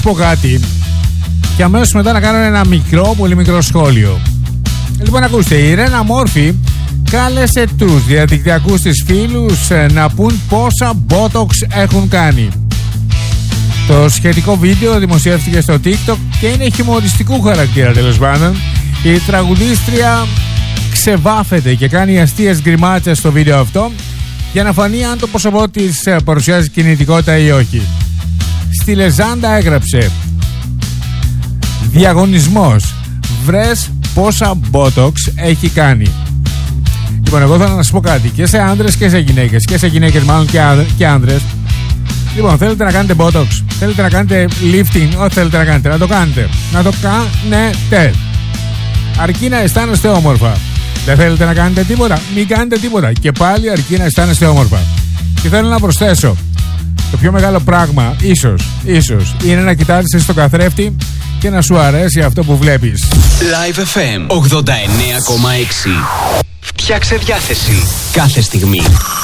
πω κάτι και αμέσως μετά να κάνω ένα μικρό, πολύ μικρό σχόλιο. Λοιπόν, ακούστε, η Ρένα Μόρφη κάλεσε τους διαδικτυακούς της φίλους να πούν πόσα Botox έχουν κάνει. Το σχετικό βίντεο δημοσιεύτηκε στο TikTok και είναι χιουμοριστικού χαρακτήρα, τέλος πάντων. Η τραγουδίστρια ξεβάφεται και κάνει αστείες γκριμάτσες στο βίντεο αυτό για να φανεί αν το πρόσωπό της παρουσιάζει κινητικότητα ή όχι. Στη λεζάντα έγραψε: διαγωνισμός, βρες πόσα Botox έχει κάνει. Λοιπόν, εγώ θέλω να σας πω κάτι και σε άντρες και σε γυναίκες. Και σε γυναίκες μάλλον και άντρες. Λοιπόν, θέλετε να κάνετε Botox, θέλετε να κάνετε lifting, ό,τι θέλετε να κάνετε, να το κάνετε. Να το κάνετε. Αρκεί να αισθάνεστε όμορφα. Δεν θέλετε να κάνετε τίποτα, μην κάνετε τίποτα. Και πάλι αρκεί να αισθάνεστε όμορφα. Και θέλω να προσθέσω: το πιο μεγάλο πράγμα, ίσως, είναι να κοιτάζεις στο καθρέφτη και να σου αρέσει αυτό που βλέπεις. Live FM 89,6. Φτιάξε διάθεση κάθε στιγμή.